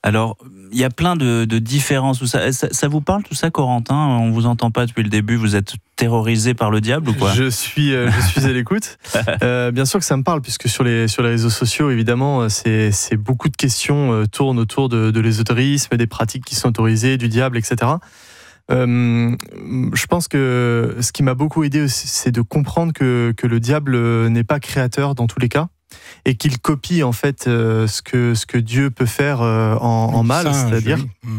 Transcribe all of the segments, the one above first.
Alors, il y a plein de différences. Ça vous parle tout ça, Corentin? On vous entend pas depuis le début. Vous êtes terrorisé par le diable ou quoi? Je suis à l'écoute. Bien sûr que ça me parle, puisque sur les réseaux sociaux, évidemment, c'est beaucoup de questions tournent autour de l'ésotérisme, des pratiques qui sont autorisées, du diable, etc. Je pense que ce qui m'a beaucoup aidé aussi, c'est de comprendre que le diable n'est pas créateur dans tous les cas, et qu'il copie en fait ce que Dieu peut faire en mal, c'est-à-dire.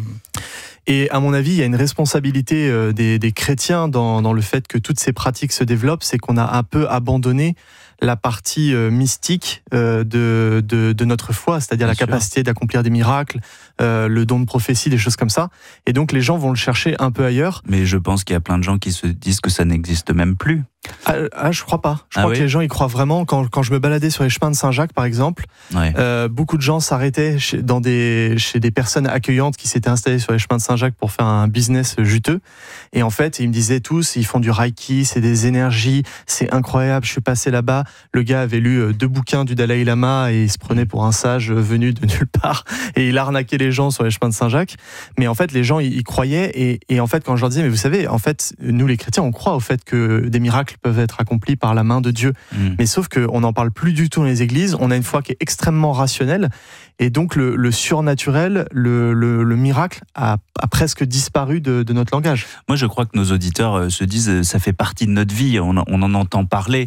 Et à mon avis, il y a une responsabilité des chrétiens dans le fait que toutes ces pratiques se développent, c'est qu'on a un peu abandonné la partie mystique de notre foi, c'est-à-dire la capacité d'accomplir des miracles, le don de prophétie, des choses comme ça. Et donc les gens vont le chercher un peu ailleurs. Mais je pense qu'il y a plein de gens qui se disent que ça n'existe même plus. Je crois pas. Je crois que les gens y croient vraiment. Quand je me baladais sur les chemins de Saint-Jacques, par exemple, beaucoup de gens s'arrêtaient chez des personnes accueillantes qui s'étaient installées sur les chemins de Saint-Jacques pour faire un business juteux. Et en fait, ils me disaient tous, ils font du Reiki, c'est des énergies, c'est incroyable. Je suis passé là-bas. Le gars avait lu 2 bouquins du Dalai Lama et il se prenait pour un sage venu de nulle part. Et il arnaquait les gens sur les chemins de Saint-Jacques. Mais en fait, les gens y croyaient. Et en fait, quand je leur disais, mais vous savez, en fait, nous les chrétiens, on croit au fait que des miracles peuvent être accomplis par la main de Dieu. Mais sauf qu'on n'en parle plus du tout dans les églises. On a une foi qui est extrêmement rationnelle. Et donc, le surnaturel, le miracle a presque disparu de notre langage. Moi, je crois que nos auditeurs se disent ça fait partie de notre vie, on en entend parler.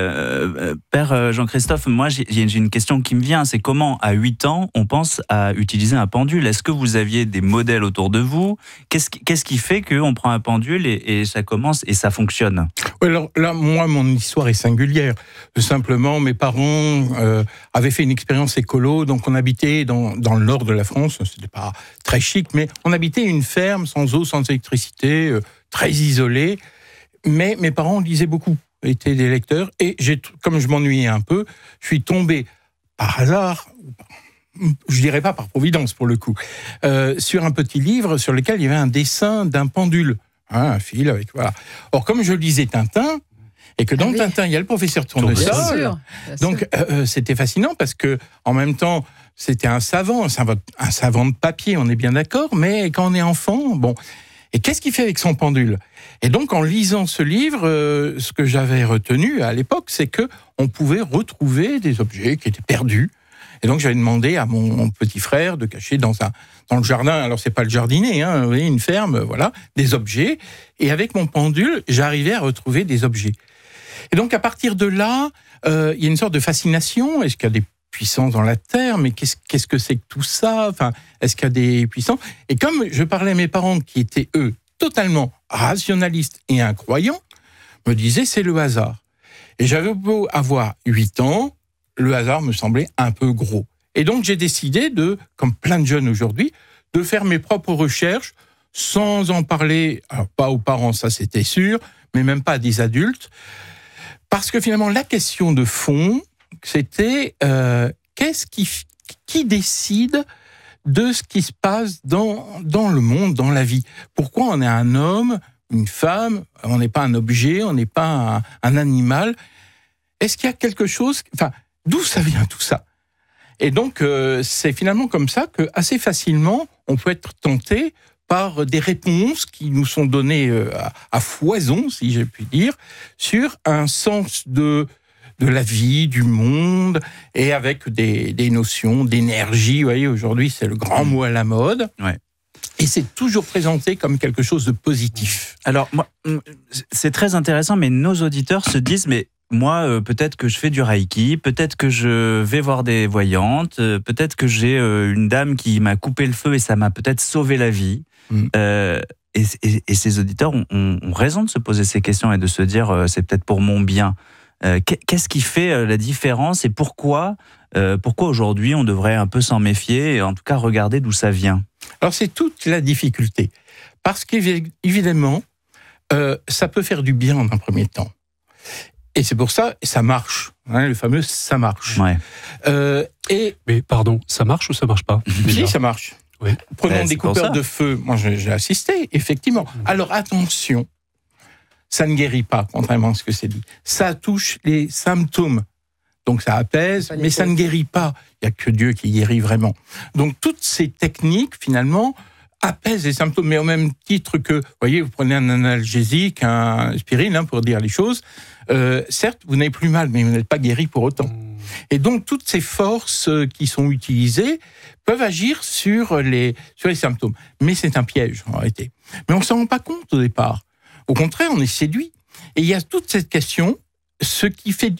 Père Jean-Christophe, moi, j'ai une question qui me vient, c'est comment, à 8 ans, on pense à utiliser un pendule? Est-ce que vous aviez des modèles autour de vous? Qu'est-ce qui fait qu'on prend un pendule et ça commence et ça fonctionne? Alors là, moi, mon histoire est singulière. Simplement, mes parents avaient fait une expérience écolo, donc on habitait dans le nord de la France, c'était pas très chic, mais on habitait une ferme sans eau, sans électricité, très isolée. Mais mes parents lisaient beaucoup, étaient des lecteurs, et comme je m'ennuyais un peu, je suis tombé par hasard, je dirais pas par providence pour le coup, sur un petit livre sur lequel il y avait un dessin d'un pendule, un fil avec voilà. Or comme je lisais Tintin, et que dans Tintin il y a le professeur Tournesol, donc c'était fascinant parce que en même temps c'était un savant de papier, on est bien d'accord, mais quand on est enfant, bon. Et qu'est-ce qu'il fait avec son pendule? Et donc, en lisant ce livre, ce que j'avais retenu à l'époque, c'est que on pouvait retrouver des objets qui étaient perdus. Et donc, j'avais demandé à mon petit frère de cacher dans le jardin. Alors, c'est pas le jardinier, vous voyez, une ferme, voilà, des objets. Et avec mon pendule, j'arrivais à retrouver des objets. Et donc, à partir de là, il y a une sorte de fascination. Est-ce qu'il y a des puissance dans la terre, mais qu'est-ce que c'est que tout ça? Enfin, est-ce qu'il y a des puissances? Et comme je parlais à mes parents qui étaient, eux, totalement rationalistes et incroyants, me disaient c'est le hasard. Et j'avais beau avoir 8 ans, le hasard me semblait un peu gros. Et donc j'ai décidé comme plein de jeunes aujourd'hui, de faire mes propres recherches sans en parler, alors pas aux parents, ça c'était sûr, mais même pas à des adultes, parce que finalement la question de fond, c'était qui décide de ce qui se passe dans le monde, dans la vie. Pourquoi on est un homme, une femme, on n'est pas un objet, on n'est pas un animal. Est-ce qu'il y a quelque chose... Enfin, d'où ça vient tout ça? Et donc, c'est finalement comme ça que assez facilement, on peut être tenté par des réponses qui nous sont données à foison, si j'ai pu dire, sur un sens de la vie, du monde, et avec des notions d'énergie. Vous voyez, aujourd'hui, c'est le grand mot à la mode. Ouais. Et c'est toujours présenté comme quelque chose de positif. Alors, moi, c'est très intéressant, mais nos auditeurs se disent, mais moi, peut-être que je fais du Reiki, peut-être que je vais voir des voyantes, peut-être que j'ai une dame qui m'a coupé le feu et ça m'a peut-être sauvé la vie. Et ces auditeurs ont raison de se poser ces questions et de se dire, c'est peut-être pour mon bien. Qu'est-ce qui fait la différence et pourquoi aujourd'hui on devrait un peu s'en méfier et en tout cas regarder d'où ça vient? Alors c'est toute la difficulté, parce qu'évidemment ça peut faire du bien en un premier temps, et c'est pour ça ça marche, le fameux ça marche. Ouais. Mais pardon, ça marche ou ça marche pas? Si, ça marche. Oui. Prenons des coupeurs de feu, moi j'ai assisté, effectivement. Alors attention, ça ne guérit pas, contrairement à ce que c'est dit. Ça touche les symptômes. Donc ça apaise, mais ça ne guérit pas. Il n'y a que Dieu qui guérit vraiment. Donc toutes ces techniques, finalement, apaisent les symptômes, mais au même titre que, vous voyez, vous prenez un analgésique, un aspirine, pour dire les choses, certes, vous n'avez plus mal, mais vous n'êtes pas guéri pour autant. Et donc, toutes ces forces qui sont utilisées peuvent agir sur les symptômes. Mais c'est un piège, en réalité. Mais on ne s'en rend pas compte au départ. Au contraire, on est séduit. Et il y a toute cette question, ce qui fait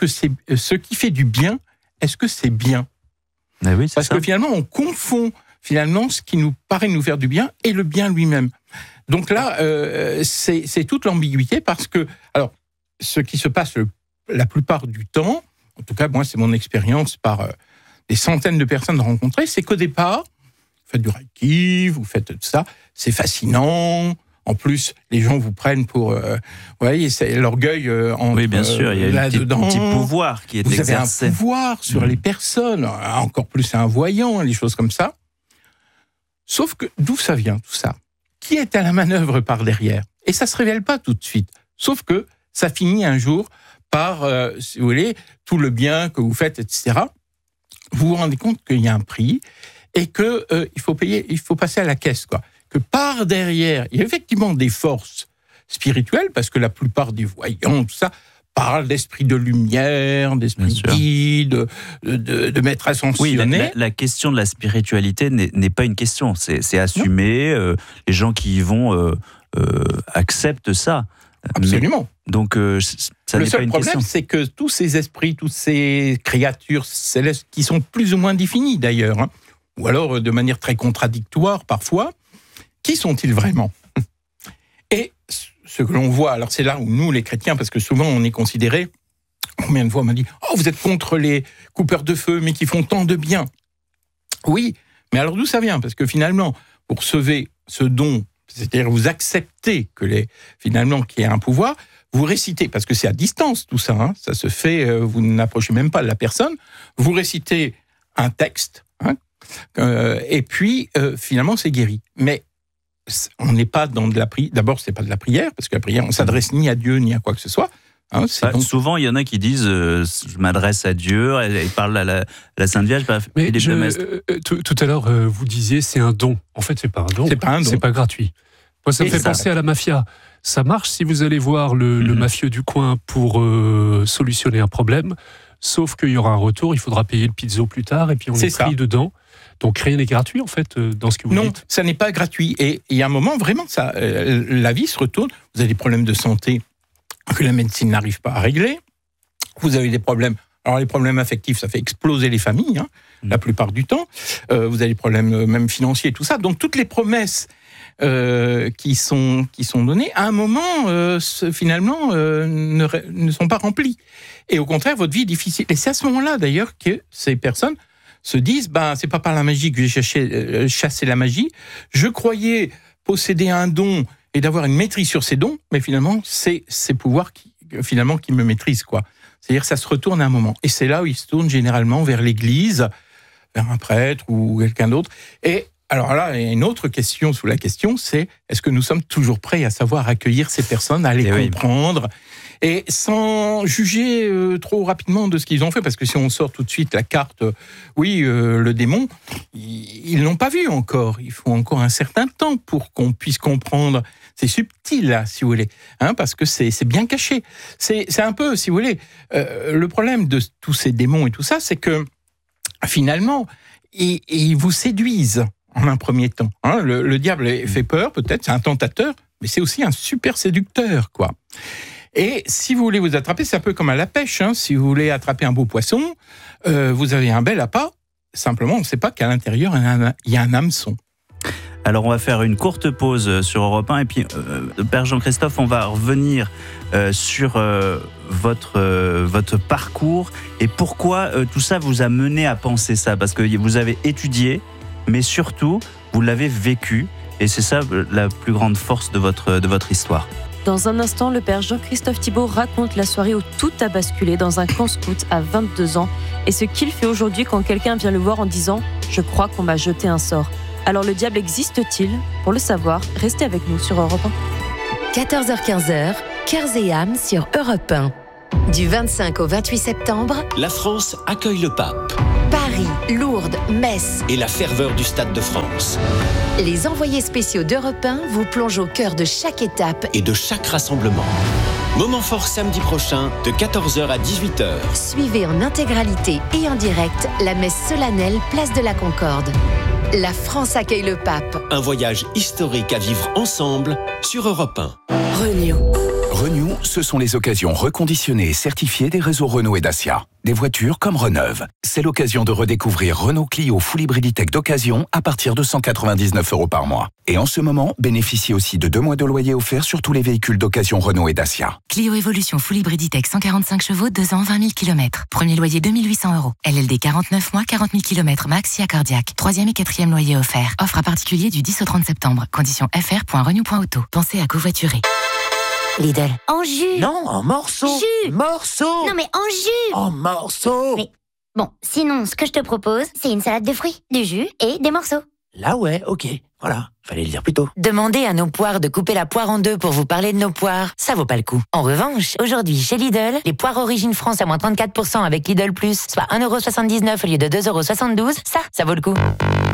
du bien, est-ce que c'est bien ? Oui, c'est Parce ça. que finalement, on confond ce qui nous paraît nous faire du bien et le bien lui-même. Donc là, c'est toute l'ambiguïté parce que, alors, ce qui se passe la plupart du temps, en tout cas, moi, c'est mon expérience par des centaines de personnes rencontrées, c'est qu'au départ, vous faites du Reiki, vous faites tout ça, c'est fascinant. En plus, les gens vous prennent pour... vous voyez, c'est l'orgueil oui, bien sûr, il y a un petit pouvoir qui est exercé. Vous avez un pouvoir sur les personnes, encore plus un voyant, les choses comme ça. Sauf que, d'où ça vient, tout ça ? Qui est à la manœuvre par derrière ? Et ça ne se révèle pas tout de suite. Sauf que ça finit un jour par, si vous voulez, tout le bien que vous faites, etc. Vous vous rendez compte qu'il y a un prix et qu'il faut payer, il faut passer à la caisse, quoi. Que par derrière, il y a effectivement des forces spirituelles, parce que la plupart des voyants, tout ça, parlent d'esprit de lumière, d'esprit guide, de maître ascensionné. Oui, la question de la spiritualité n'est pas une question, c'est assumé, les gens qui y vont acceptent ça. Absolument. Donc, ça n'est pas une question. Le seul problème, c'est que tous ces esprits, toutes ces créatures célestes, qui sont plus ou moins définies d'ailleurs, ou alors de manière très contradictoire parfois, qui sont-ils vraiment ? Et ce que l'on voit, alors c'est là où nous, les chrétiens, parce que souvent on est considérés, combien de fois on m'a dit « Oh, vous êtes contre les coupeurs de feu, mais qui font tant de bien ». Oui, mais alors d'où ça vient ? Parce que finalement, pour recevoir ce don, c'est-à-dire vous acceptez finalement qu'il y a un pouvoir, vous récitez, parce que c'est à distance tout ça, ça se fait, vous n'approchez même pas de la personne, vous récitez un texte, et puis finalement c'est guéri. Mais on n'est pas dans de la prière. D'abord, c'est pas de la prière, parce que la prière, on s'adresse ni à Dieu ni à quoi que ce soit. Donc... Souvent, il y en a qui disent je m'adresse à Dieu, ils parlent à la Sainte Vierge. Mais tout à l'heure, vous disiez c'est un don. En fait, c'est pas un don. C'est pas gratuit. Moi, ça me fait penser à la mafia. Ça marche si vous allez voir le mafieux du coin pour solutionner un problème, sauf qu'il y aura un retour, il faudra payer le pizzo plus tard, et puis on est pris dedans. Donc rien n'est gratuit, en fait, dans ce que vous dites. Non, ça n'est pas gratuit. Et il y a un moment, vraiment, la vie se retourne. Vous avez des problèmes de santé que la médecine n'arrive pas à régler. Vous avez des problèmes... Alors, les problèmes affectifs, ça fait exploser les familles, la plupart du temps. Vous avez des problèmes même financiers, tout ça. Donc, toutes les promesses qui sont données, à un moment, finalement, ne sont pas remplies. Et au contraire, votre vie est difficile. Et c'est à ce moment-là, d'ailleurs, que ces personnes se disent, c'est pas par la magie que j'ai chassé la magie. Je croyais posséder un don et d'avoir une maîtrise sur ces dons, mais finalement, c'est ces pouvoirs qui me maîtrisent, quoi. C'est-à-dire, ça se retourne à un moment. Et c'est là où ils se tournent généralement vers l'église, vers un prêtre ou quelqu'un d'autre. Et alors là, il y a une autre question sous la question, c'est est-ce que nous sommes toujours prêts à savoir accueillir ces personnes, à les comprendre et sans juger trop rapidement de ce qu'ils ont fait, parce que si on sort tout de suite la carte, le démon, ils l'ont pas vu encore. Il faut encore un certain temps pour qu'on puisse comprendre. C'est subtil, là, si vous voulez, parce que c'est bien caché. C'est un peu, si vous voulez, le problème de tous ces démons et tout ça, c'est que finalement, ils vous séduisent en un premier temps. Le diable fait peur, peut-être, c'est un tentateur, mais c'est aussi un super séducteur, quoi. Et si vous voulez vous attraper, c'est un peu comme à la pêche. Si vous voulez attraper un beau poisson, vous avez un bel appât. Simplement, on ne sait pas qu'à l'intérieur, il y a un hameçon. Alors, on va faire une courte pause sur Europe 1. Et puis, Père Jean-Christophe, on va revenir sur votre parcours et pourquoi tout ça vous a mené à penser ça. Parce que vous avez étudié, mais surtout, vous l'avez vécu. Et c'est ça la plus grande force de votre histoire. Dans un instant, le père Jean-Christophe Thibault raconte la soirée où tout a basculé dans un camp scout à 22 ans et ce qu'il fait aujourd'hui quand quelqu'un vient le voir en disant « Je crois qu'on m'a jeté un sort ». Alors le diable existe-t-il ? Pour le savoir, restez avec nous sur Europe 1. 14h-15h, Cœurs et âmes sur Europe 1. Du 25 au 28 septembre, la France accueille le pape. Paris, Lourdes, Metz et la ferveur du Stade de France. Les envoyés spéciaux d'Europe 1 vous plongent au cœur de chaque étape et de chaque rassemblement. Moment fort samedi prochain de 14h à 18h. Suivez en intégralité et en direct la messe solennelle Place de la Concorde. La France accueille le pape. Un voyage historique à vivre ensemble sur Europe 1. Renew. Renew, ce sont les occasions reconditionnées et certifiées des réseaux Renault et Dacia. Des voitures comme Reneuve. C'est l'occasion de redécouvrir Renault Clio Full Hybriditech d'occasion à partir de 199 € par mois. Et en ce moment, bénéficiez aussi de 2 mois de loyer offerts sur tous les véhicules d'occasion Renault et Dacia. Clio Evolution Full Hybriditech 145 chevaux, 2 ans, 20 000 km. Premier loyer 2 800 €. LLD 49 mois, 40 000 km max, SIA cardiaque. 3e et 4e loyer offert. Offre à particulier du 10 au 30 septembre. Conditions fr.renew.auto. Pensez à covoiturer. Lidl. En jus. Non, en morceaux. Jus. Morceaux. Non mais en jus. En morceaux. Mais bon, sinon, ce que je te propose, c'est une salade de fruits, du jus et des morceaux. Là ouais, ok. Voilà, fallait le dire plus tôt. Demandez à nos poires de couper la poire en deux pour vous parler de nos poires. Ça vaut pas le coup. En revanche, aujourd'hui, chez Lidl, les poires Origine France à moins 34% avec Lidl Plus, soit 1,79 € au lieu de 2,72 €, ça vaut le coup.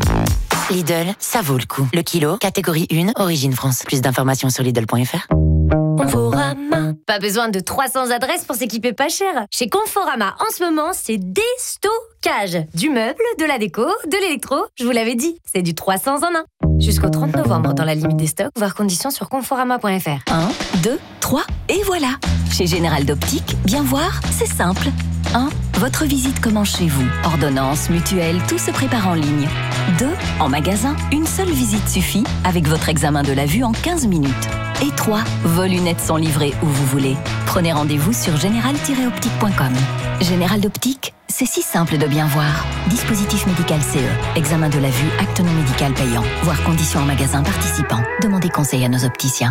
Lidl, ça vaut le coup. Le kilo, catégorie 1, Origine France. Plus d'informations sur Lidl.fr. Conforama. Pas besoin de 300 adresses pour s'équiper pas cher. Chez Conforama, en ce moment, c'est déstockage. Du meuble, de la déco, de l'électro. Je vous l'avais dit, c'est du 300 en 1. Jusqu'au 30 novembre, dans la limite des stocks, voir conditions sur conforama.fr. 1, 2, 3, et voilà. Chez Général d'Optique, bien voir, c'est simple. 1. Votre visite commence chez vous. Ordonnance, mutuelle, tout se prépare en ligne. 2. En magasin, une seule visite suffit avec votre examen de la vue en 15 minutes. Et 3. Vos lunettes sont livrées où vous voulez. Prenez rendez-vous sur général-optique.com. Général d'Optique, c'est si simple de bien voir. Dispositif médical CE. Examen de la vue, acte non médical payant. Voir conditions en magasin participant. Demandez conseil à nos opticiens.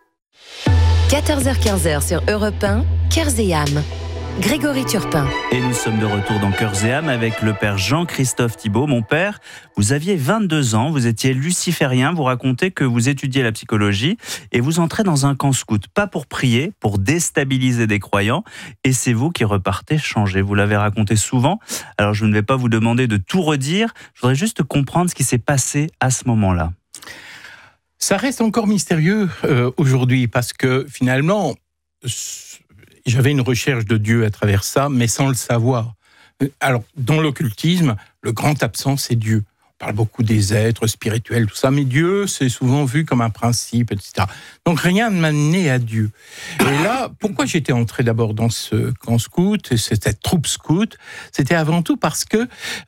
14h-15h sur Europe 1, Cœurs et âmes. Grégory Turpin. Et nous sommes de retour dans Cœurs et âmes avec le père Jean-Christophe Thibault. Mon père, vous aviez 22 ans, vous étiez luciférien, vous racontez que vous étudiez la psychologie et vous entrez dans un camp scout, pas pour prier, pour déstabiliser des croyants, et c'est vous qui repartez changé. Vous l'avez raconté souvent, alors je ne vais pas vous demander de tout redire, je voudrais juste comprendre ce qui s'est passé à ce moment-là. Ça reste encore mystérieux aujourd'hui, parce que finalement, j'avais une recherche de Dieu à travers ça, mais sans le savoir. Alors, dans l'occultisme, le grand absent, c'est Dieu. On parle beaucoup des êtres spirituels, tout ça, mais Dieu, c'est souvent vu comme un principe, etc. Donc, rien ne m'a amené à Dieu. Et là, pourquoi j'étais entré d'abord dans ce camp scout, cette troupe scout, c'était avant tout parce que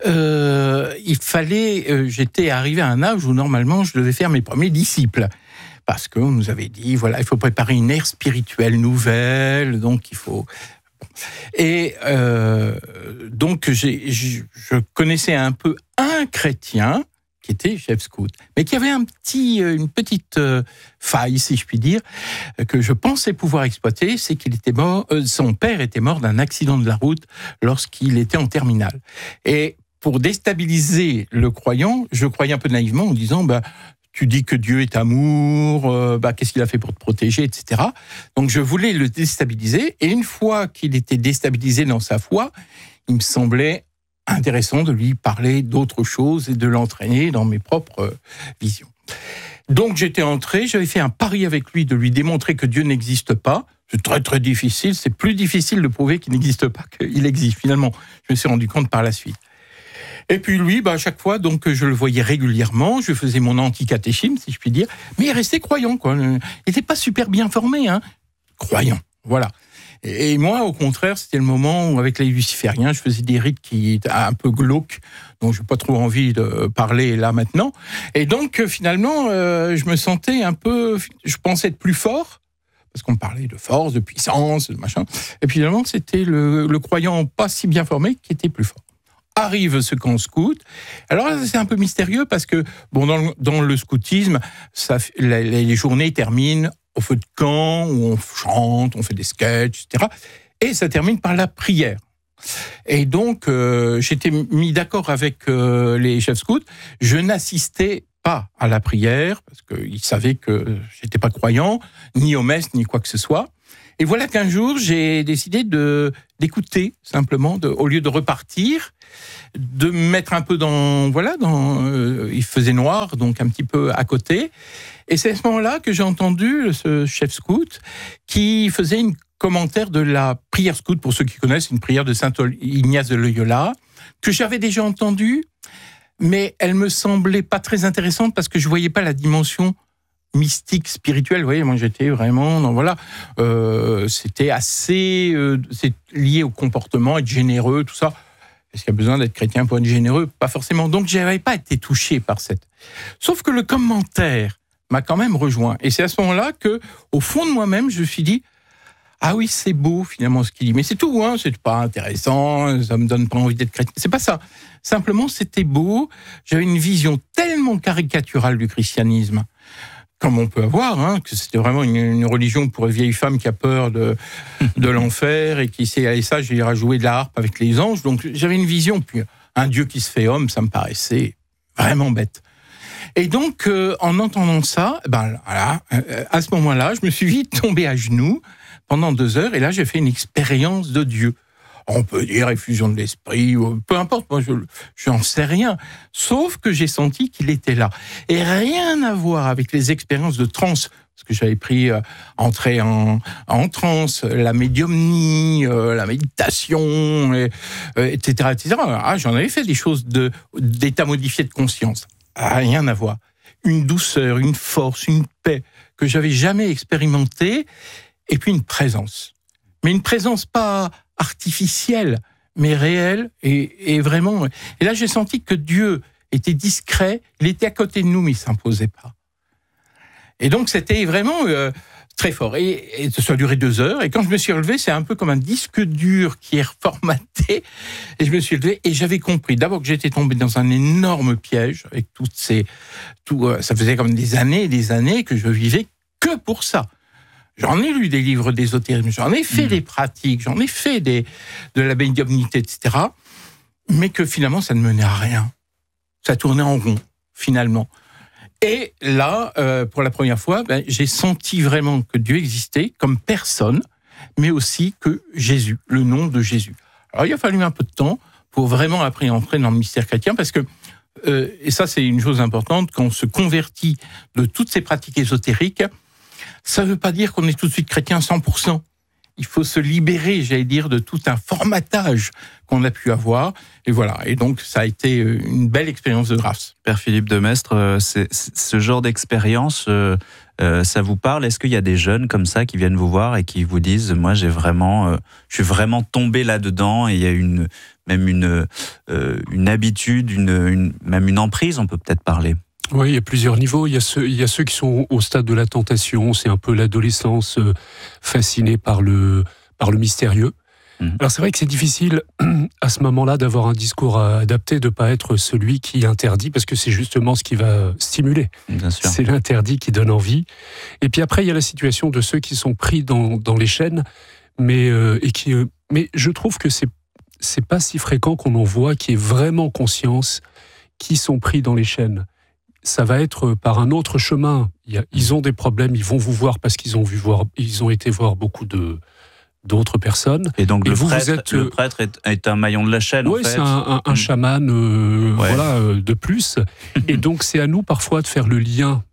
j'étais arrivé à un âge où, normalement, je devais faire mes premiers disciples. Parce qu'on nous avait dit, voilà, il faut préparer une ère spirituelle nouvelle, donc il faut... Et donc, je connaissais un peu un chrétien qui était chef scout, mais qui avait une petite faille, si je puis dire, que je pensais pouvoir exploiter, c'est qu'il était mort, son père était mort d'un accident de la route lorsqu'il était en terminale. Et pour déstabiliser le croyant, je croyais un peu naïvement en disant, tu dis que Dieu est amour, qu'est-ce qu'il a fait pour te protéger, etc. Donc je voulais le déstabiliser, et une fois qu'il était déstabilisé dans sa foi, il me semblait intéressant de lui parler d'autre chose et de l'entraîner dans mes propres visions. Donc j'étais entré, j'avais fait un pari avec lui de lui démontrer que Dieu n'existe pas. C'est très très difficile, c'est plus difficile de prouver qu'il n'existe pas qu'il existe. Finalement, je me suis rendu compte par la suite. Et puis lui, à chaque fois, donc je le voyais régulièrement, je faisais mon anti-catéchisme, si je puis dire, mais il restait croyant, quoi. Il n'était pas super bien formé, croyant, voilà. Et moi, au contraire, c'était le moment où, avec les lucifériens, je faisais des rites qui étaient un peu glauques, dont je n'ai pas trop envie de parler là maintenant. Et donc, finalement, je me sentais un peu... Je pensais être plus fort, parce qu'on parlait de force, de puissance, de machin. Et puis finalement, c'était le croyant pas si bien formé qui était plus fort. Arrive ce camp scout. Alors là, c'est un peu mystérieux parce que, dans le scoutisme, les journées terminent au feu de camp, où on chante, on fait des sketchs, etc. Et ça termine par la prière. Et donc, j'étais mis d'accord avec les chefs scouts. Je n'assistais pas à la prière, parce qu'ils savaient que j'étais pas croyant, ni aux messes, ni quoi que ce soit. Et voilà qu'un jour, j'ai décidé d'écouter, simplement, au lieu de repartir, de me mettre un peu il faisait noir, donc un petit peu à côté. Et c'est à ce moment-là que j'ai entendu ce chef scout qui faisait un commentaire de la prière scout, pour ceux qui connaissent, une prière de saint Ignace de Loyola, que j'avais déjà entendue, mais elle me semblait pas très intéressante parce que je voyais pas la dimension mystique, spirituel. Vous voyez, moi j'étais vraiment c'était assez c'est lié au comportement, être généreux, tout ça. Est-ce qu'il y a besoin d'être chrétien pour être généreux? Pas forcément. Donc je n'avais pas été touché par cette. Sauf que le commentaire m'a quand même rejoint. Et c'est à ce moment-là que, au fond de moi-même, je me suis dit, ah oui, c'est beau finalement ce qu'il dit. Mais c'est tout, hein, c'est pas intéressant, ça me donne pas envie d'être chrétien. C'est pas ça. Simplement, c'était beau. J'avais une vision tellement caricaturale du christianisme, comme on peut avoir, hein, que c'était vraiment une religion pour une vieille femme qui a peur de l'enfer et qui sait, allez, ça, j'irai jouer de la harpe avec les anges. Donc j'avais une vision, puis un Dieu qui se fait homme, ça me paraissait vraiment bête. Et donc, en entendant ça, à ce moment-là, je me suis vite tombé à genoux pendant 2 heures, et là, j'ai fait une expérience de Dieu. On peut dire effusion de l'esprit, ou peu importe, moi je n'en sais rien. Sauf que j'ai senti qu'il était là. Et rien à voir avec les expériences de transe, parce que j'avais pris entrer en transe, la médiumnie, la méditation, etc., etc. Ah, j'en avais fait des choses d'état modifié de conscience. Rien à voir. Une douceur, une force, une paix que j'avais jamais expérimentée, et puis une présence. Mais une présence pas artificielle, mais réelle et vraiment. Et là, j'ai senti que Dieu était discret, il était à côté de nous, mais il s'imposait pas. Et donc, c'était vraiment très fort. Et ça a duré 2 heures. Et quand je me suis relevé, c'est un peu comme un disque dur qui est reformaté. Et je me suis levé et j'avais compris. D'abord que j'étais tombé dans un énorme piège avec ça faisait comme des années et des années que je vivais que pour ça. J'en ai lu des livres d'ésotérisme, j'en ai fait des pratiques, j'en ai fait de la médiumnité, etc. Mais que finalement, ça ne menait à rien. Ça tournait en rond, finalement. Et là, pour la première fois, j'ai senti vraiment que Dieu existait comme personne, mais aussi que Jésus, le nom de Jésus. Alors, il a fallu un peu de temps pour vraiment après entrer dans le mystère chrétien, parce que, et ça c'est une chose importante, quand on se convertit de toutes ces pratiques ésotériques, ça ne veut pas dire qu'on est tout de suite chrétien 100%. Il faut se libérer, j'allais dire, de tout un formatage qu'on a pu avoir. Et voilà. Et donc, ça a été une belle expérience de grâce. Père Philippe Demestre, ce genre d'expérience, ça vous parle? Est-ce qu'il y a des jeunes comme ça qui viennent vous voir et qui vous disent, moi, je suis vraiment tombé là-dedans, et il y a même une habitude, même une emprise, on peut peut-être parler? Oui, il y a plusieurs niveaux. Il y a ceux qui sont au stade de la tentation, c'est un peu l'adolescence fascinée par le mystérieux. Alors c'est vrai que c'est difficile à ce moment-là d'avoir un discours adapté, de ne pas être celui qui interdit, parce que c'est justement ce qui va stimuler. Bien sûr. C'est l'interdit qui donne envie. Et puis après, il y a la situation de ceux qui sont pris dans les chaînes, mais je trouve que c'est pas si fréquent qu'on en voit qui est vraiment conscience qui sont pris dans les chaînes. Ça va être par un autre chemin. Ils ont des problèmes, ils vont vous voir parce qu'ils ont été voir beaucoup d'autres personnes. Et donc le prêtre est un maillon de la chaîne, en fait. Oui, c'est un chaman de plus. Et donc c'est à nous parfois de faire le lien.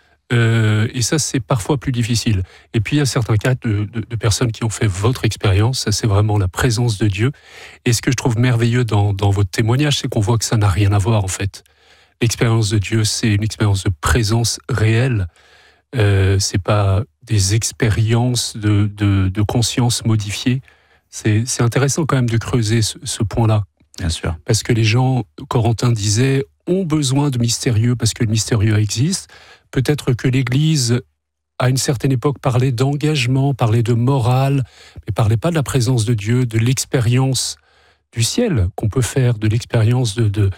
Et ça, c'est parfois plus difficile. Et puis il y a certains cas de personnes qui ont fait votre expérience. Ça, c'est vraiment la présence de Dieu. Et ce que je trouve merveilleux dans votre témoignage, c'est qu'on voit que ça n'a rien à voir, en fait. L'expérience de Dieu, c'est une expérience de présence réelle. C'est pas des expériences de conscience modifiées. C'est intéressant quand même de creuser ce point-là. Bien sûr. Parce que les gens, Corentin disait, ont besoin de mystérieux parce que le mystérieux existe. Peut-être que l'Église, à une certaine époque, parlait d'engagement, parlait de morale, mais parlait pas de la présence de Dieu, de l'expérience du ciel qu'on peut faire, de l'expérience de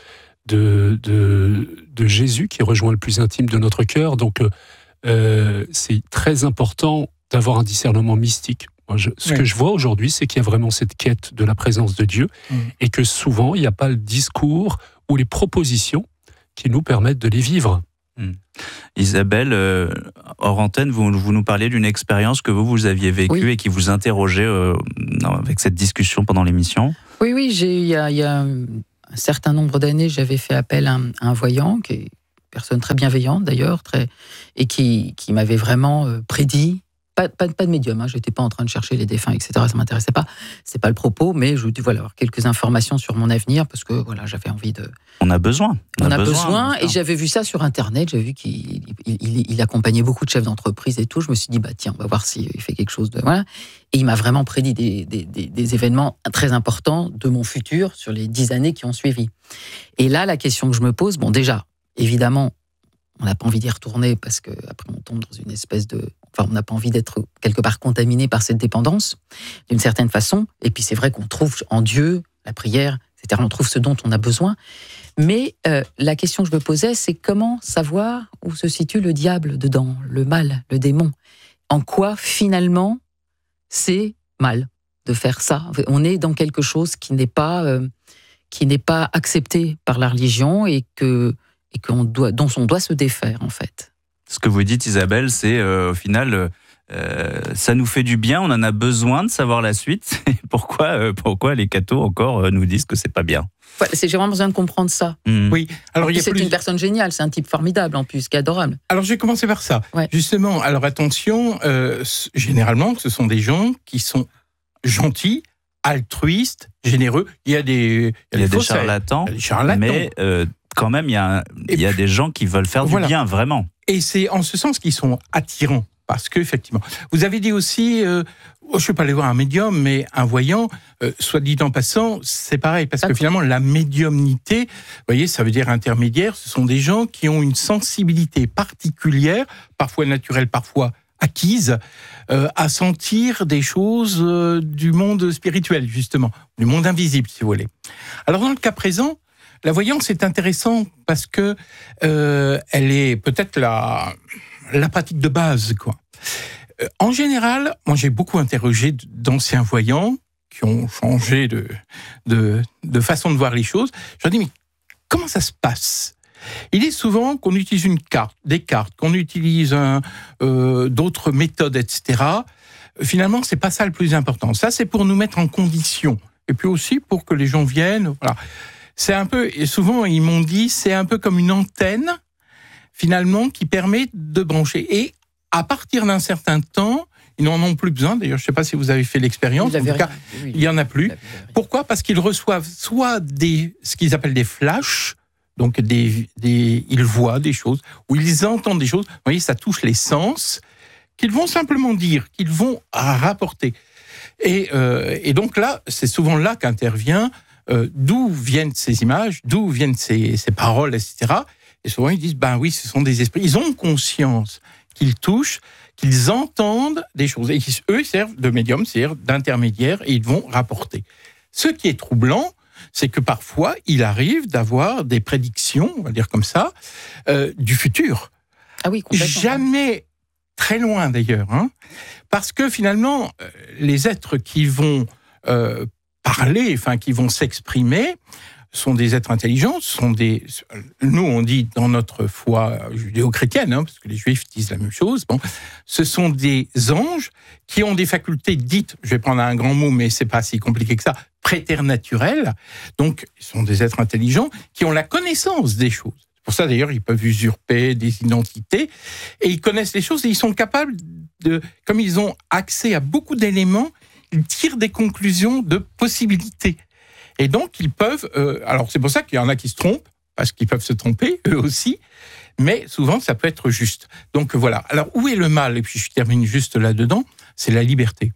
Jésus qui rejoint le plus intime de notre cœur. Donc c'est très important d'avoir un discernement mystique. Ce que je vois aujourd'hui, c'est qu'il y a vraiment cette quête de la présence de Dieu, et que souvent il n'y a pas le discours ou les propositions qui nous permettent de les vivre. Isabelle, hors antenne, vous nous parliez d'une expérience que vous aviez vécue et qui vous interrogeait avec cette discussion pendant l'émission. Oui, il y a un certain nombre d'années, j'avais fait appel à un voyant, qui est une personne très bienveillante d'ailleurs, et qui m'avait vraiment prédit. Pas de médium, je n'étais pas en train de chercher les défunts, etc. Ça ne m'intéressait pas. C'est pas le propos, mais je voulais avoir quelques informations sur mon avenir parce que j'avais envie de. On a besoin. On a besoin et j'avais vu ça sur Internet. J'avais vu qu'il accompagnait beaucoup de chefs d'entreprise et tout. Je me suis dit tiens, on va voir s'il fait quelque chose de voilà. Et il m'a vraiment prédit des événements très importants de mon futur sur les 10 années qui ont suivi. Et là, la question que je me pose, déjà, évidemment, on n'a pas envie d'y retourner parce que après on tombe dans une espèce de. On n'a pas envie d'être quelque part contaminé par cette dépendance, d'une certaine façon. Et puis c'est vrai qu'on trouve en Dieu, la prière, etc., on trouve ce dont on a besoin. Mais la question que je me posais, c'est comment savoir où se situe le diable dedans, le mal, le démon. En quoi, finalement, c'est mal de faire ça. On est dans quelque chose qui n'est pas accepté par la religion et dont on doit se défaire, en fait. Ce que vous dites, Isabelle, c'est au final, ça nous fait du bien, on en a besoin de savoir la suite. Pourquoi les cathos encore nous disent que c'est pas bien ? J'ai vraiment besoin de comprendre ça. Oui. Alors, c'est une personne géniale, c'est un type formidable en plus, qui est adorable. Alors, je vais commencer par ça. Ouais. Justement, alors attention, généralement, ce sont des gens qui sont gentils, altruistes, généreux. Il y a des charlatans, mais quand même, il y a des gens qui veulent faire du bien, vraiment. Et c'est en ce sens qu'ils sont attirants. Parce qu'effectivement, vous avez dit aussi, je ne suis pas allé voir un médium, mais un voyant, soit dit en passant, c'est pareil. Parce que finalement, la médiumnité, vous voyez, ça veut dire intermédiaire, ce sont des gens qui ont une sensibilité particulière, parfois naturelle, parfois acquise, à sentir des choses du monde spirituel, justement, du monde invisible, si vous voulez. Alors, dans le cas présent, la voyance est intéressante parce que elle est peut-être la pratique de base, quoi. En général, moi j'ai beaucoup interrogé d'anciens voyants qui ont changé de façon de voir les choses. Je leur dis mais comment ça se passe ? Il est souvent qu'on utilise des cartes, qu'on utilise d'autres méthodes, etc. Finalement, c'est pas ça le plus important. Ça, c'est pour nous mettre en condition. Et puis aussi pour que les gens viennent. Voilà. C'est un peu, et souvent ils m'ont dit, c'est un peu comme une antenne, finalement, qui permet de brancher. Et à partir d'un certain temps, ils n'en ont plus besoin. D'ailleurs, je ne sais pas si vous avez fait l'expérience. En tout cas, il n'y en a plus. Pourquoi ? Parce qu'ils reçoivent soit ce qu'ils appellent des flashs, donc ils voient des choses, ou ils entendent des choses. Vous voyez, ça touche les sens, qu'ils vont simplement dire, qu'ils vont rapporter. Et donc là, c'est souvent là qu'intervient d'où viennent ces images, d'où viennent ces paroles, etc. Et souvent, ils disent, oui, ce sont des esprits. Ils ont conscience qu'ils touchent, qu'ils entendent des choses. Et eux, ils servent de médium, c'est-à-dire d'intermédiaire, et ils vont rapporter. Ce qui est troublant, c'est que parfois, il arrive d'avoir des prédictions, on va dire comme ça, du futur. Ah oui, complètement. Jamais très loin, d'ailleurs. Parce que finalement, les êtres qui vont parler, qui vont s'exprimer, sont des êtres intelligents, nous on dit dans notre foi judéo-chrétienne, parce que les juifs disent la même chose, ce sont des anges qui ont des facultés dites, je vais prendre un grand mot, mais c'est pas si compliqué que ça, préternaturelles. Donc, ils sont des êtres intelligents qui ont la connaissance des choses. C'est pour ça d'ailleurs, ils peuvent usurper des identités, et ils connaissent les choses, et ils sont capables comme ils ont accès à beaucoup d'éléments, ils tirent des conclusions de possibilités. Et donc, ils peuvent... alors, c'est pour ça qu'il y en a qui se trompent, parce qu'ils peuvent se tromper, eux aussi, mais souvent, ça peut être juste. Donc, voilà. Alors, où est le mal ? Et puis, je termine juste là-dedans, c'est la liberté.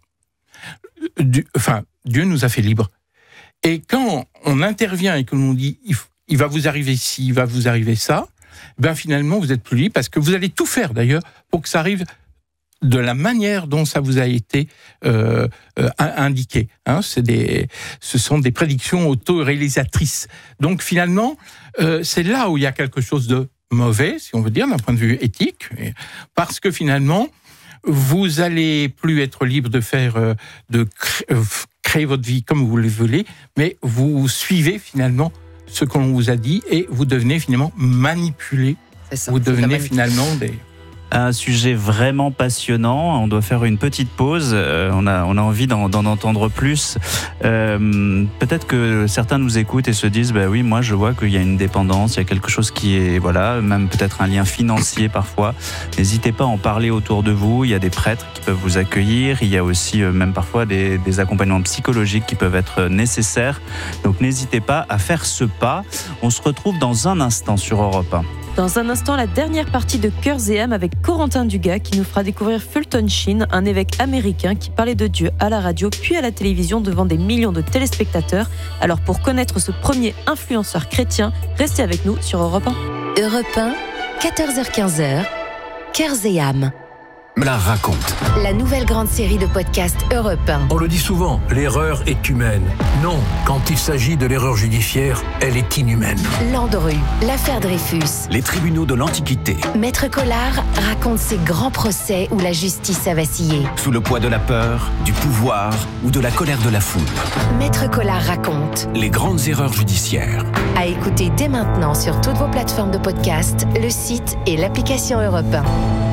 Dieu nous a fait libres. Et quand on intervient et que l'on dit, il va vous arriver ci, il va vous arriver ça, finalement, vous n'êtes plus libre, parce que vous allez tout faire, d'ailleurs, pour que ça arrive de la manière dont ça vous a été indiqué. Ce sont des prédictions auto-réalisatrices. Donc finalement, c'est là où il y a quelque chose de mauvais, si on veut dire, d'un point de vue éthique, parce que finalement, vous allez plus être libre de créer votre vie comme vous le voulez, mais vous suivez finalement ce qu'on vous a dit et vous devenez finalement manipulé vous devenez finalement des... Un sujet vraiment passionnant. On doit faire une petite pause. On a envie d'en entendre plus. Peut-être que certains nous écoutent et se disent oui, moi je vois qu'il y a une dépendance, il y a quelque chose qui est même peut-être un lien financier parfois. N'hésitez pas à en parler autour de vous. Il y a des prêtres qui peuvent vous accueillir. Il y a aussi même parfois des accompagnements psychologiques qui peuvent être nécessaires. Donc n'hésitez pas à faire ce pas. On se retrouve dans un instant sur Europe 1. Dans un instant, la dernière partie de Cœurs et âmes avec Corentin Dugas qui nous fera découvrir Fulton Sheen, un évêque américain qui parlait de Dieu à la radio puis à la télévision devant des millions de téléspectateurs. Alors pour connaître ce premier influenceur chrétien, restez avec nous sur Europe 1. Europe 1, 14h-15h, Cœurs et âmes. Me la raconte. La nouvelle grande série de podcasts Europe 1. On le dit souvent, l'erreur est humaine. Non, quand il s'agit de l'erreur judiciaire, elle est inhumaine. Landru, l'affaire Dreyfus. Les tribunaux de l'Antiquité. Maître Collard raconte ses grands procès où la justice a vacillé. Sous le poids de la peur, du pouvoir ou de la colère de la foule. Maître Collard raconte. Les grandes erreurs judiciaires. À écouter dès maintenant sur toutes vos plateformes de podcast, le site et l'application Europe 1.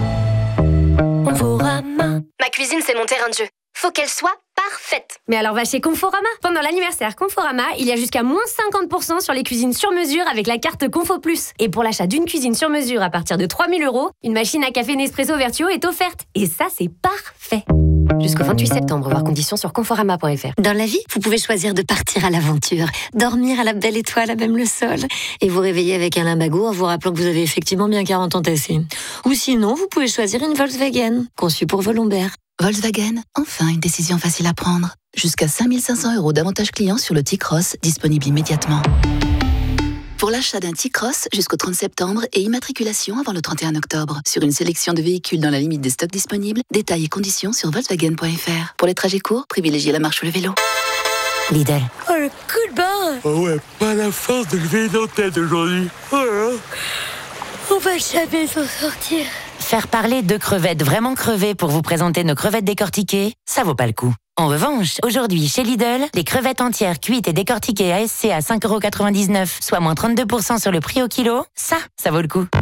Conforama. Ma cuisine, c'est mon terrain de jeu. Faut qu'elle soit parfaite. Mais alors va chez Conforama. Pendant l'anniversaire Conforama, il y a jusqu'à moins 50% sur les cuisines sur mesure avec la carte Confo Plus. Et pour l'achat d'une cuisine sur mesure à partir de 3 000 €, une machine à café Nespresso Vertuo est offerte. Et ça, c'est parfait. Jusqu'au 28 septembre, voir conditions sur conforama.fr. Dans la vie, vous pouvez choisir de partir à l'aventure, dormir à la belle étoile à même le sol, et vous réveiller avec un limbago en vous rappelant que vous avez effectivement bien 40 ans tassés. Ou sinon, vous pouvez choisir une Volkswagen, conçue pour vos lombaires. Volkswagen, enfin une décision facile à prendre. Jusqu'à 5 500 € d'avantages clients sur le T-Cross, disponible immédiatement. Pour l'achat d'un T-Cross jusqu'au 30 septembre et immatriculation avant le 31 octobre. Sur une sélection de véhicules dans la limite des stocks disponibles, détails et conditions sur Volkswagen.fr. Pour les trajets courts, privilégiez la marche ou le vélo. Lidl. Oh, le coup de barre. Oh ouais, pas la force de lever une tête aujourd'hui. Oh là. On va jamais s'en sortir. Faire parler de crevettes vraiment crevées pour vous présenter nos crevettes décortiquées, ça vaut pas le coup. En revanche, aujourd'hui, chez Lidl, les crevettes entières cuites et décortiquées ASC à 5,99 €, soit moins 32% sur le prix au kilo, ça vaut le coup.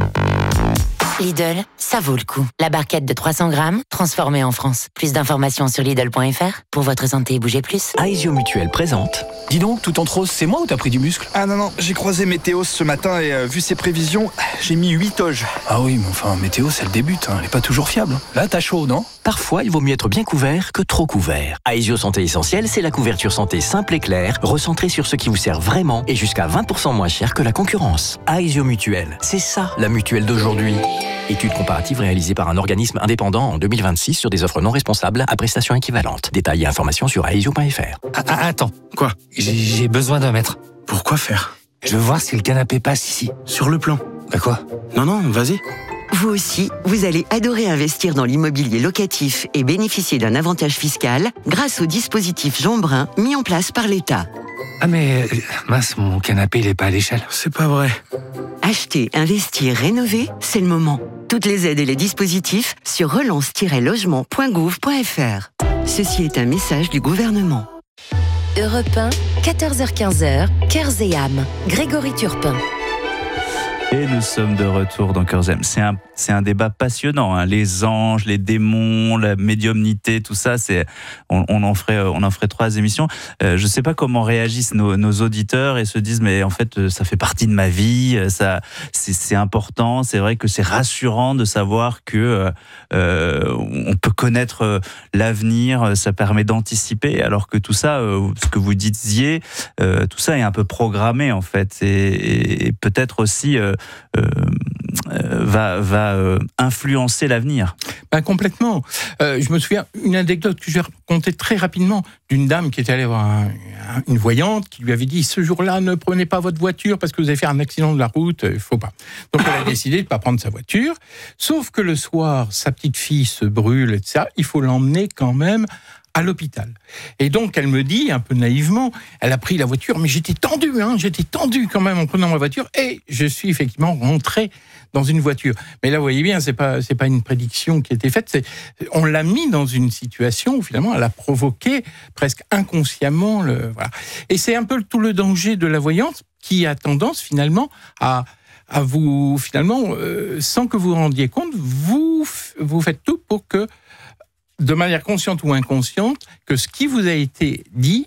Lidl, ça vaut le coup. La barquette de 300 grammes, transformée en France. Plus d'informations sur Lidl.fr. Pour votre santé, bougez plus. Aesio Mutuelle présente. Dis donc, tout en rose, c'est moi ou t'as pris du muscle? Ah non, j'ai croisé Météo ce matin et vu ses prévisions, j'ai mis 8 toges. Ah oui, mais enfin, Météo, c'est le début, elle est pas toujours fiable. Là, t'as chaud, non? Parfois, il vaut mieux être bien couvert que trop couvert. Aesio Santé Essentielle, c'est la couverture santé simple et claire, recentrée sur ce qui vous sert vraiment et jusqu'à 20% moins cher que la concurrence. Aesio Mutuelle, c'est ça, la mutuelle d'aujourd'hui. Étude comparative réalisée par un organisme indépendant en 2026 sur des offres non responsables à prestations équivalentes. Détails et informations sur aesio.fr. Attends. Quoi? J'ai besoin d'un mètre. Pourquoi faire? Je veux voir si le canapé passe ici. Sur le plan. Bah quoi? Non, vas-y. Vous aussi, vous allez adorer investir dans l'immobilier locatif et bénéficier d'un avantage fiscal grâce au dispositif Jean Brun mis en place par l'État. Ah mais, mince, mon canapé, il est pas à l'échelle. C'est pas vrai. Acheter, investir, rénover, c'est le moment. Toutes les aides et les dispositifs sur relance-logement.gouv.fr. Ceci est un message du gouvernement. Europe 1, 14h-15h, Cœurs et âmes. Grégory Turpin. Et nous sommes de retour dans Cœurs et âmes. C'est un débat passionnant, hein. Les anges, les démons, la médiumnité, tout ça, on en ferait 3 émissions. Je ne sais pas comment réagissent nos auditeurs et se disent mais en fait ça fait partie de ma vie, c'est important. C'est vrai que c'est rassurant de savoir que on peut connaître l'avenir, ça permet d'anticiper. Alors que tout ça, ce que vous disiez, tout ça est un peu programmé en fait, et peut-être aussi va influencer l'avenir. Complètement. Je me souviens une anecdote que je vais raconter très rapidement d'une dame qui était allée voir une voyante qui lui avait dit ce jour-là ne prenez pas votre voiture parce que vous avez fait un accident de la route, il faut pas. Donc elle a décidé de ne pas prendre sa voiture, sauf que le soir sa petite fille se brûle, etc. Il faut l'emmener quand même à l'hôpital. Et donc, elle me dit, un peu naïvement, elle a pris la voiture, mais j'étais tendu quand même en prenant ma voiture, et je suis effectivement rentré dans une voiture. Mais là, vous voyez bien, c'est pas une prédiction qui a été faite, on l'a mis dans une situation où finalement, elle a provoqué presque inconsciemment voilà. Et c'est un peu tout le danger de la voyance qui a tendance finalement à à vous, finalement, sans que vous vous rendiez compte, vous faites tout pour que, de manière consciente ou inconsciente, que ce qui vous a été dit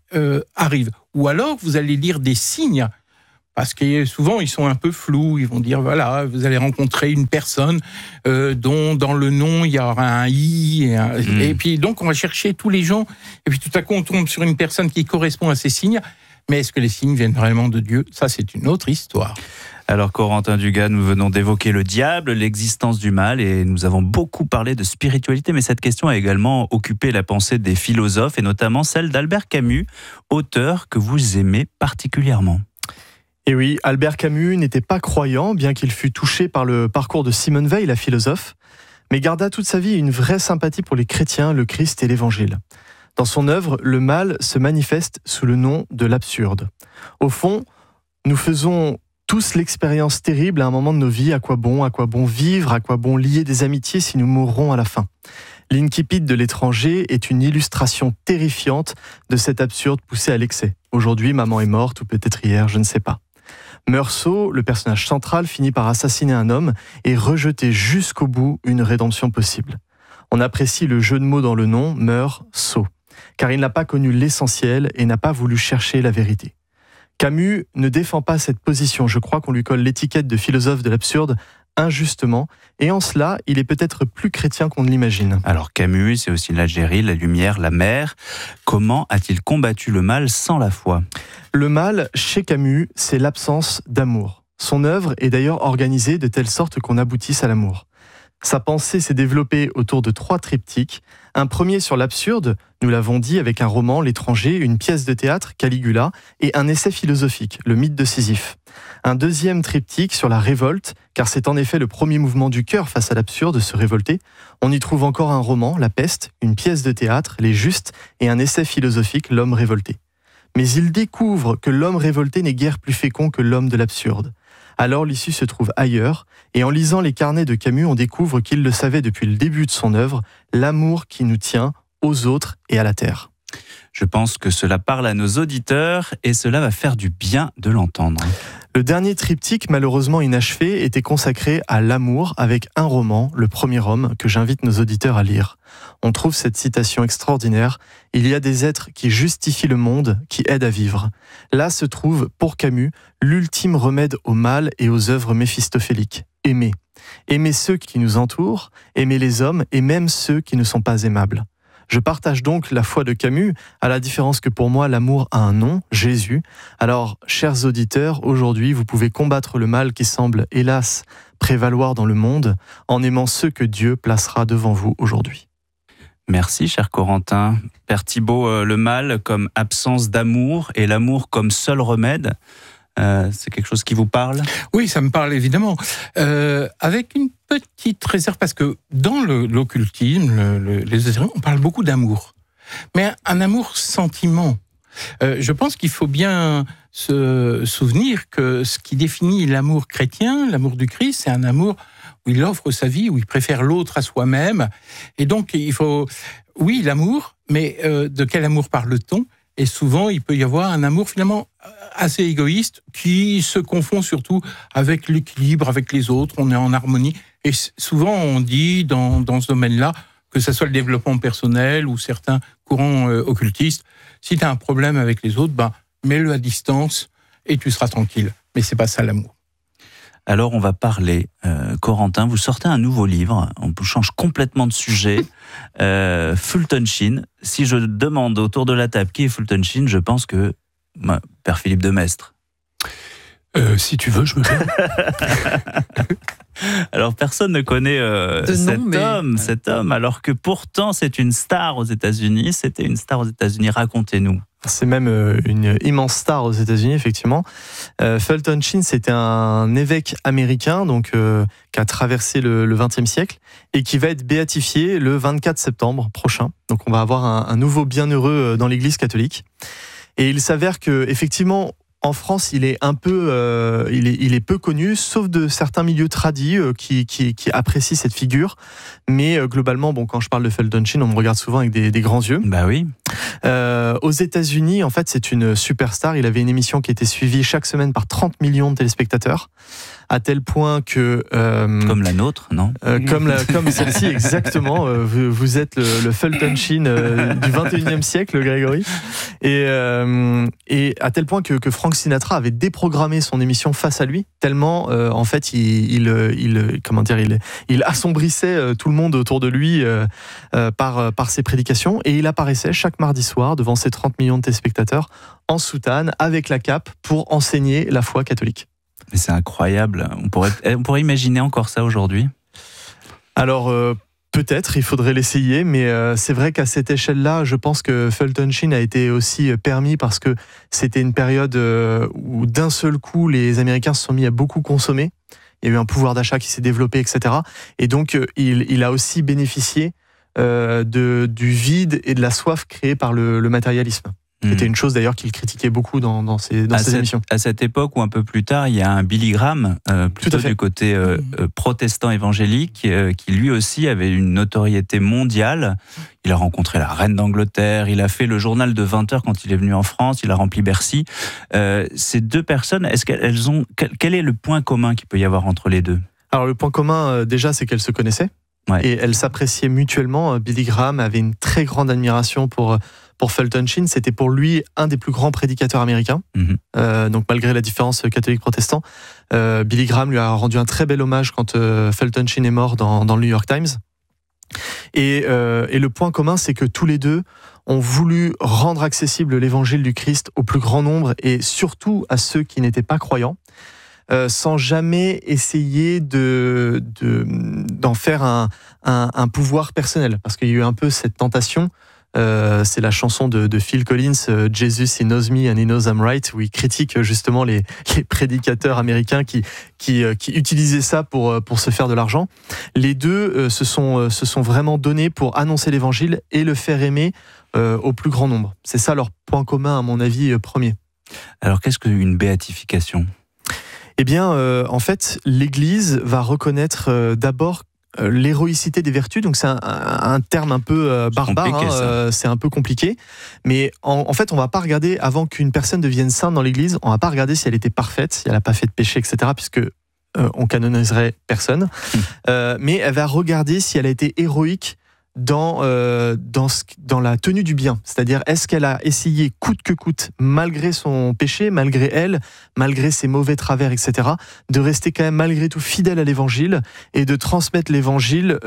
arrive. Ou alors, vous allez lire des signes, parce que souvent, ils sont un peu flous. Ils vont dire, voilà, vous allez rencontrer une personne dont dans le nom, il y aura un I. Et puis, donc, on va chercher tous les gens. Et puis, tout à coup, on tombe sur une personne qui correspond à ces signes. Mais est-ce que les signes viennent vraiment de Dieu ? Ça, c'est une autre histoire. Alors, Corentin Dugas, nous venons d'évoquer le diable, l'existence du mal, et nous avons beaucoup parlé de spiritualité, mais cette question a également occupé la pensée des philosophes, et notamment celle d'Albert Camus, auteur que vous aimez particulièrement. Et oui, Albert Camus n'était pas croyant, bien qu'il fût touché par le parcours de Simone Veil, la philosophe, mais garda toute sa vie une vraie sympathie pour les chrétiens, le Christ et l'Évangile. Dans son œuvre, le mal se manifeste sous le nom de l'absurde. Au fond, nous faisons tous l'expérience terrible à un moment de nos vies. À quoi bon vivre, à quoi bon lier des amitiés si nous mourrons à la fin ? L'Incipit de l'étranger est une illustration terrifiante de cet absurde poussé à l'excès. Aujourd'hui, maman est morte, ou peut-être hier, je ne sais pas. Meursault, le personnage central, finit par assassiner un homme et rejeter jusqu'au bout une rédemption possible. On apprécie le jeu de mots dans le nom, Meursault, car il n'a pas connu l'essentiel et n'a pas voulu chercher la vérité. Camus ne défend pas cette position. Je crois qu'on lui colle l'étiquette de philosophe de l'absurde injustement, et en cela, il est peut-être plus chrétien qu'on ne l'imagine. Alors Camus, c'est aussi l'Algérie, la lumière, la mer. Comment a-t-il combattu le mal sans la foi ? Le mal, chez Camus, c'est l'absence d'amour. Son œuvre est d'ailleurs organisée de telle sorte qu'on aboutisse à l'amour. Sa pensée s'est développée autour de 3 triptyques. Un premier sur l'absurde, nous l'avons dit, avec un roman, L'étranger, une pièce de théâtre, Caligula, et un essai philosophique, Le mythe de Sisyphe. Un deuxième triptyque sur la révolte, car c'est en effet le premier mouvement du cœur face à l'absurde, se révolter. On y trouve encore un roman, La peste, une pièce de théâtre, Les justes, et un essai philosophique, L'homme révolté. Mais il découvre que l'homme révolté n'est guère plus fécond que l'homme de l'absurde. Alors l'issue se trouve ailleurs, et en lisant les carnets de Camus, on découvre qu'il le savait depuis le début de son œuvre, l'amour qui nous tient aux autres et à la terre. Je pense que cela parle à nos auditeurs et cela va faire du bien de l'entendre. Le dernier triptyque, malheureusement inachevé, était consacré à l'amour avec un roman, Le premier homme, que j'invite nos auditeurs à lire. On trouve cette citation extraordinaire « Il y a des êtres qui justifient le monde, qui aident à vivre ». Là se trouve, pour Camus, l'ultime remède au mal et aux œuvres méphistophéliques. Aimer. Aimer ceux qui nous entourent, aimer les hommes et même ceux qui ne sont pas aimables. Je partage donc la foi de Camus, à la différence que pour moi, l'amour a un nom, Jésus. Alors, chers auditeurs, aujourd'hui, vous pouvez combattre le mal qui semble, hélas, prévaloir dans le monde, en aimant ceux que Dieu placera devant vous aujourd'hui. Merci, cher Corentin. Père Thibault, le mal comme absence d'amour et l'amour comme seul remède, c'est quelque chose qui vous parle ? Oui, ça me parle évidemment. Avec une petite réserve, parce que dans l'occultisme, les ésotériques, on parle beaucoup d'amour. Mais un amour sentiment. Je pense qu'il faut bien se souvenir que ce qui définit l'amour chrétien, l'amour du Christ, c'est un amour où il offre sa vie, où il préfère l'autre à soi-même. Et donc, il faut, oui, l'amour, mais de quel amour parle-t-on ? Et souvent, il peut y avoir un amour finalement assez égoïste qui se confond surtout avec l'équilibre, avec les autres, on est en harmonie. Et souvent, on dit dans ce domaine-là, que ce soit le développement personnel ou certains courants occultistes, si tu as un problème avec les autres, mets-le à distance et tu seras tranquille. Mais c'est pas ça l'amour. Alors on va parler, Corentin, vous sortez un nouveau livre, on change complètement de sujet, Fulton Sheen. Si je demande autour de la table qui est Fulton Sheen, je pense que Père Philippe de Maistre. Si tu veux, je me mets. Alors personne ne connaît cet homme, alors que pourtant c'est une star aux États-Unis. C'était une star aux États-Unis. Racontez-nous. C'est même une immense star aux États-Unis, effectivement. Fulton Sheen, c'était un évêque américain, donc qui a traversé le XXe siècle et qui va être béatifié le 24 septembre prochain. Donc on va avoir un nouveau bienheureux dans l'Église catholique. Et il s'avère que effectivement, en France, il est un peu, il est peu connu, sauf de certains milieux tradis qui apprécient cette figure. Mais globalement, quand je parle de Fulton Sheen, on me regarde souvent avec des grands yeux. Bah oui. Aux États-Unis, en fait, c'est une superstar. Il avait une émission qui était suivie chaque semaine par 30 millions de téléspectateurs, à tel point que... comme la nôtre, non ? Comme celle-ci, exactement. Vous êtes le Fulton Sheen du 21e siècle, Grégory. Et à tel point que Frank Sinatra avait déprogrammé son émission face à lui, tellement, en fait, il assombrissait tout le monde autour de lui par ses prédications. Et il apparaissait chaque mardi soir devant ses 30 millions de téléspectateurs en soutane, avec la cape, pour enseigner la foi catholique. Mais c'est incroyable. On pourrait imaginer encore ça aujourd'hui. Alors, peut-être, il faudrait l'essayer, mais c'est vrai qu'à cette échelle-là, je pense que Fulton Sheen a été aussi permis parce que c'était une période où d'un seul coup, les Américains se sont mis à beaucoup consommer. Il y a eu un pouvoir d'achat qui s'est développé, etc. Et donc, il a aussi bénéficié du vide et de la soif créée par le matérialisme. C'était une chose d'ailleurs qu'il critiquait beaucoup dans ses émissions. À cette époque ou un peu plus tard, il y a un Billy Graham, plutôt du côté protestant évangélique, qui lui aussi avait une notoriété mondiale. Il a rencontré la reine d'Angleterre, il a fait le journal de 20h quand il est venu en France, il a rempli Bercy. Ces deux personnes, quel est le point commun qu'il peut y avoir entre les deux ? Alors le point commun, déjà, c'est qu'elles se connaissaient. Ouais. Et elles s'appréciaient mutuellement. Billy Graham avait une très grande admiration pour Fulton Sheen. C'était pour lui un des plus grands prédicateurs américains. Donc malgré la différence catholique-protestant, Billy Graham lui a rendu un très bel hommage quand Fulton Sheen est mort dans le New York Times. Et le point commun, c'est que tous les deux ont voulu rendre accessible l'évangile du Christ au plus grand nombre et surtout à ceux qui n'étaient pas croyants. Sans jamais essayer d'en faire un pouvoir personnel. Parce qu'il y a eu un peu cette tentation, c'est la chanson de Phil Collins, « Jesus, he knows me and he knows I'm right », où il critique justement les prédicateurs américains qui utilisaient ça pour se faire de l'argent. Les deux se sont vraiment donnés pour annoncer l'évangile et le faire aimer au plus grand nombre. C'est ça leur point commun, à mon avis, premier. Alors, qu'est-ce qu'une béatification ? Eh bien, en fait, l'Église va reconnaître d'abord l'héroïcité des vertus. Donc, c'est un terme un peu barbare, c'est un peu compliqué. Mais en fait, on ne va pas regarder, avant qu'une personne devienne sainte dans l'Église, on ne va pas regarder si elle était parfaite, si elle n'a pas fait de péché, etc., puisque on canoniserait personne. Mais elle va regarder si elle a été héroïque dans la tenue du bien. C'est-à-dire, est-ce qu'elle a essayé coûte que coûte, malgré son péché, malgré elle, malgré ses mauvais travers, etc., de rester quand même malgré tout fidèle à l'évangile et de transmettre l'évangile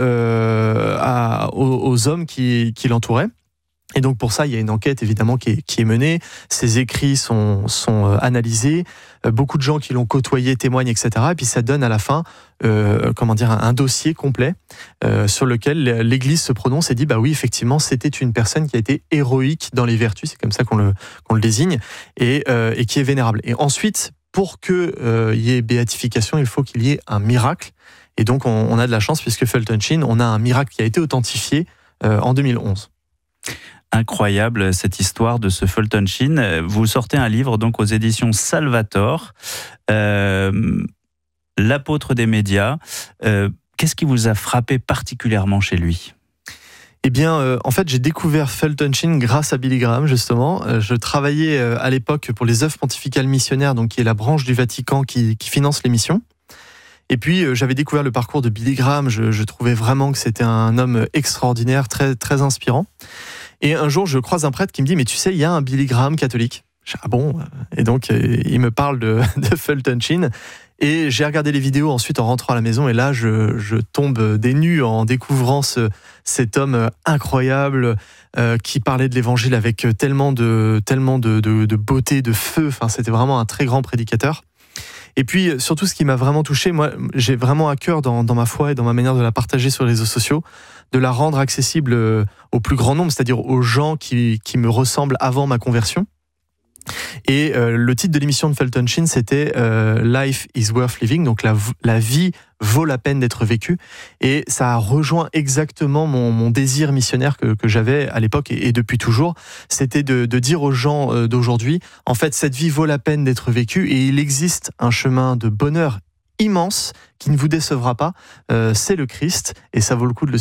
aux hommes qui l'entouraient. Et donc pour ça, il y a une enquête évidemment qui est menée. Ses écrits sont analysés. Beaucoup de gens qui l'ont côtoyé témoignent, etc. Et puis ça donne à la fin, un dossier complet sur lequel l'Église se prononce et dit bah oui, effectivement, c'était une personne qui a été héroïque dans les vertus. C'est comme ça qu'on le désigne et qui est vénérable. Et ensuite, pour que y ait béatification, il faut qu'il y ait un miracle. Et donc on a de la chance puisque Fulton Sheen, on a un miracle qui a été authentifié en 2011. Incroyable cette histoire de ce Fulton Sheen. Vous sortez un livre donc aux éditions Salvator, l'apôtre des médias. Qu'est-ce qui vous a frappé particulièrement chez lui ? Eh bien, en fait, j'ai découvert Fulton Sheen grâce à Billy Graham, justement. Je travaillais à l'époque pour les œuvres pontificales missionnaires, donc qui est la branche du Vatican qui finance les missions. Et puis, j'avais découvert le parcours de Billy Graham. Je trouvais vraiment que c'était un homme extraordinaire, très, très inspirant. Et un jour, je croise un prêtre qui me dit « Mais tu sais, il y a un Billy Graham catholique. » Je dis « Ah bon ?» Et donc, il me parle de Fulton Sheen. Et j'ai regardé les vidéos ensuite en rentrant à la maison. Et là, je tombe des nues en découvrant cet homme incroyable qui parlait de l'évangile avec tellement de beauté, de feu. Enfin, c'était vraiment un très grand prédicateur. Et puis, surtout, ce qui m'a vraiment touché, moi, j'ai vraiment à cœur dans ma foi et dans ma manière de la partager sur les réseaux sociaux, de la rendre accessible au plus grand nombre, c'est-à-dire aux gens qui me ressemblent avant ma conversion. Et le titre de l'émission de Fulton Sheen, c'était Life is worth living, donc la vie vaut la peine d'être vécue. Et ça a rejoint exactement mon désir missionnaire que j'avais à l'époque et depuis toujours. C'était de dire aux gens d'aujourd'hui, en fait, cette vie vaut la peine d'être vécue et il existe un chemin de bonheur immense qui ne vous décevra pas. C'est le Christ et ça vaut le coup de le suivre.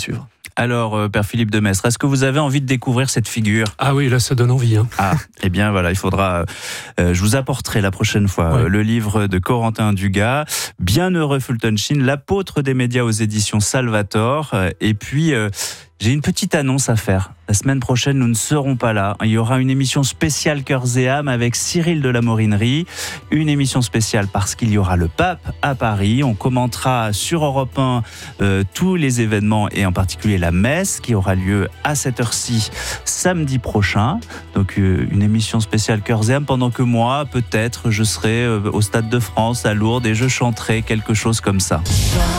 Alors, Père Philippe de Maistre, est-ce que vous avez envie de découvrir cette figure ? Ah oui, là, ça donne envie. Hein. Ah, eh bien voilà, il faudra... je vous apporterai la prochaine fois le livre de Corentin Dugas, Bienheureux Fulton Sheen, l'apôtre des médias aux éditions Salvator. Et puis... j'ai une petite annonce à faire. La semaine prochaine, nous ne serons pas là. Il y aura une émission spéciale Cœurs et âmes avec Cyril de la Morinerie. Une émission spéciale parce qu'il y aura le pape à Paris. On commentera sur Europe 1 tous les événements et en particulier la messe qui aura lieu à cette heure-ci samedi prochain. Donc une émission spéciale Cœurs et âmes pendant que moi, peut-être, je serai au Stade de France à Lourdes et je chanterai quelque chose comme ça.